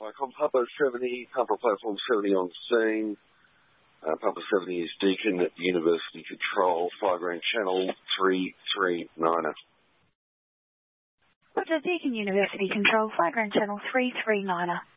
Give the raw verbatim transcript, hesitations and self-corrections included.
Flycom Papa seventy, Papa Platform seventy on scene. Uh, Papa seventy is Deacon at University Control, Flyground Channel three three nine. Roger, Deacon University Control, Flyground Channel three three nine.